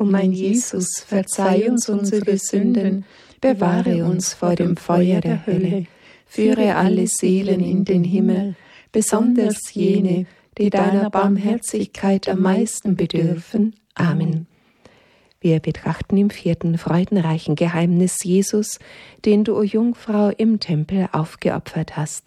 O mein Jesus, verzeih uns unsere Sünden, bewahre uns vor dem Feuer der Hölle, führe alle Seelen in den Himmel, besonders jene, die deiner Barmherzigkeit am meisten bedürfen. Amen. Wir betrachten im 4. freudenreichen Geheimnis Jesus, den du, o Jungfrau, im Tempel aufgeopfert hast.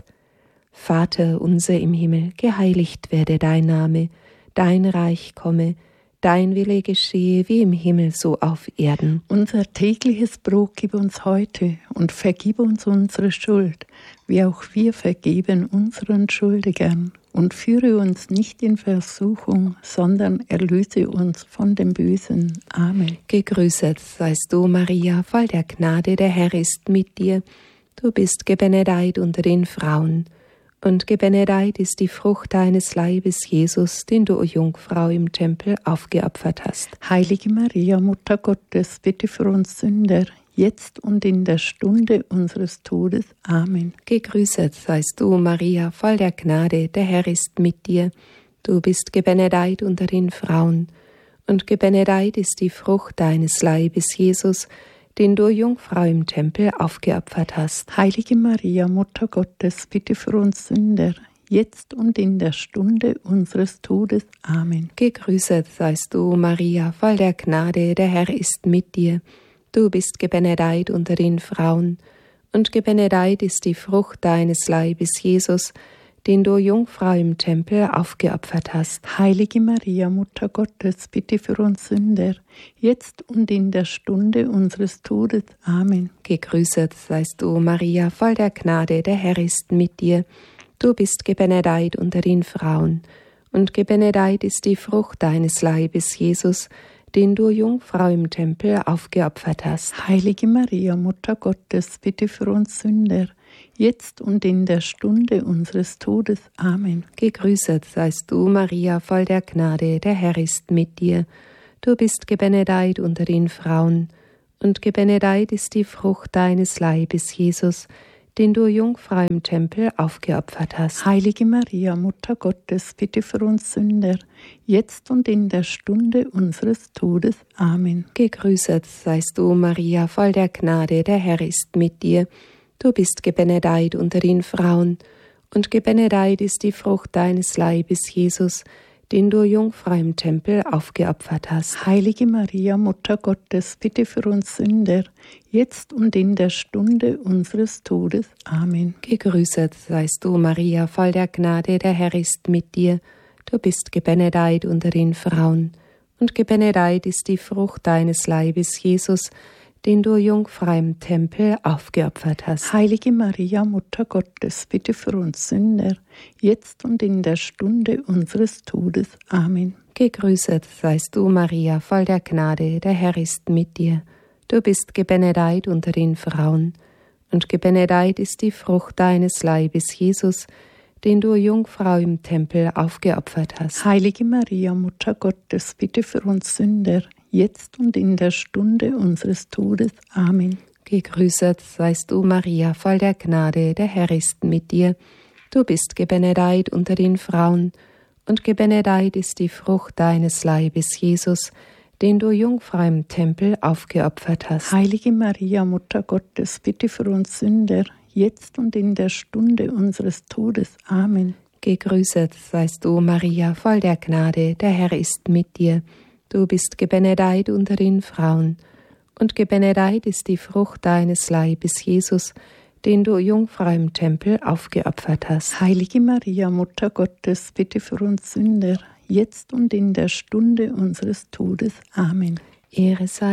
Vater unser im Himmel, geheiligt werde dein Name, dein Reich komme, dein Wille geschehe wie im Himmel so auf Erden. Unser tägliches Brot gib uns heute und vergib uns unsere Schuld, wie auch wir vergeben unseren Schuldigern. Und führe uns nicht in Versuchung, sondern erlöse uns von dem Bösen. Amen. Gegrüßet seist du, Maria, voll der Gnade, der Herr ist mit dir. Du bist gebenedeit unter den Frauen, und gebenedeit ist die Frucht deines Leibes, Jesus, den du, o Jungfrau, im Tempel aufgeopfert hast. Heilige Maria, Mutter Gottes, bitte für uns Sünder, jetzt und in der Stunde unseres Todes. Amen. Gegrüßet seist du, Maria, voll der Gnade, der Herr ist mit dir. Du bist gebenedeit unter den Frauen, und gebenedeit ist die Frucht deines Leibes, Jesus, den du, Jungfrau, im Tempel aufgeopfert hast. Heilige Maria, Mutter Gottes, bitte für uns Sünder, jetzt und in der Stunde unseres Todes. Amen. Gegrüßet seist du, Maria, voll der Gnade, der Herr ist mit dir. Du bist gebenedeit unter den Frauen, und gebenedeit ist die Frucht deines Leibes, Jesus, den du, Jungfrau, im Tempel aufgeopfert hast. Heilige Maria, Mutter Gottes, bitte für uns Sünder, jetzt und in der Stunde unseres Todes. Amen. Gegrüßet seist du, Maria, voll der Gnade, der Herr ist mit dir. Du bist gebenedeit unter den Frauen, und gebenedeit ist die Frucht deines Leibes, Jesus, den du, Jungfrau, im Tempel aufgeopfert hast. Heilige Maria, Mutter Gottes, bitte für uns Sünder, jetzt und in der Stunde unseres Todes. Amen. Gegrüßet seist du, Maria, voll der Gnade, der Herr ist mit dir. Du bist gebenedeit unter den Frauen, und gebenedeit ist die Frucht deines Leibes, Jesus, den du, Jungfrau, im Tempel aufgeopfert hast. Heilige Maria, Mutter Gottes, bitte für uns Sünder, jetzt und in der Stunde unseres Todes. Amen. Gegrüßet seist du, Maria, voll der Gnade, der Herr ist mit dir. Du bist gebenedeit unter den Frauen, und gebenedeit ist die Frucht deines Leibes, Jesus, den du, Jungfrau, im Tempel aufgeopfert hast. Heilige Maria, Mutter Gottes, bitte für uns Sünder, jetzt und in der Stunde unseres Todes. Amen. Gegrüßet seist du, Maria, voll der Gnade, der Herr ist mit dir. Du bist gebenedeit unter den Frauen, und gebenedeit ist die Frucht deines Leibes, Jesus, den du, Jungfrau, im Tempel aufgeopfert hast. Heilige Maria, Mutter Gottes, bitte für uns Sünder, jetzt und in der Stunde unseres Todes. Amen. Gegrüßet seist du, Maria, voll der Gnade, der Herr ist mit dir. Du bist gebenedeit unter den Frauen, und gebenedeit ist die Frucht deines Leibes, Jesus, den du, Jungfrau, im Tempel aufgeopfert hast. Heilige Maria, Mutter Gottes, bitte für uns Sünder, jetzt und in der Stunde unseres Todes. Amen. Gegrüßet seist du, Maria, voll der Gnade, der Herr ist mit dir. Du bist gebenedeit unter den Frauen, und gebenedeit ist die Frucht deines Leibes, Jesus, den du, Jungfrau, im Tempel aufgeopfert hast. Heilige Maria, Mutter Gottes, bitte für uns Sünder, jetzt und in der Stunde unseres Todes. Amen. Gegrüßet seist du, Maria, voll der Gnade, der Herr ist mit dir. Du bist gebenedeit unter den Frauen, und gebenedeit ist die Frucht deines Leibes, Jesus, den du, Jungfrau, im Tempel aufgeopfert hast. Heilige Maria, Mutter Gottes, bitte für uns Sünder, jetzt und in der Stunde unseres Todes. Amen. Ehre sei